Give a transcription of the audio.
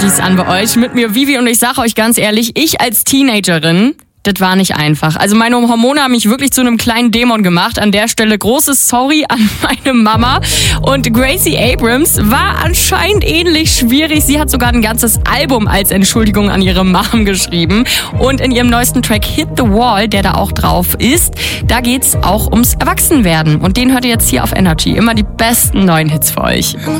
Party's an bei euch. Mit mir Vivi und ich sage euch ganz ehrlich, ich als Teenagerin, das war nicht einfach. Also meine Hormone haben mich wirklich zu einem kleinen Dämon gemacht. An der Stelle großes Sorry an meine Mama. Und Gracie Abrams war anscheinend ähnlich schwierig. Sie hat sogar ein ganzes Album als Entschuldigung an ihre Mom geschrieben. Und in ihrem neuesten Track Hit the Wall, der da auch drauf ist, da geht's auch ums Erwachsenwerden. Und den hört ihr jetzt hier auf Energy. Immer die besten neuen Hits für euch.